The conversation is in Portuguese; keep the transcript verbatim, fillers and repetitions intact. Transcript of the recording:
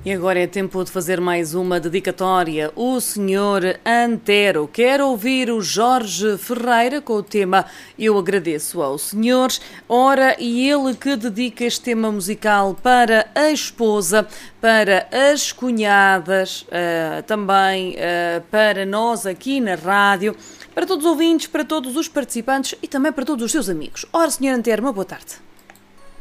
E agora é tempo de fazer mais uma dedicatória. O senhor Antero quer ouvir o Jorge Ferreira com o tema Eu Agradeço ao Senhor. Ora, e ele que dedica este tema musical para a esposa, para as cunhadas, uh, também uh, para nós aqui na rádio, para todos os ouvintes, para todos os participantes e também para todos os seus amigos. Ora, senhor Antero, uma boa tarde.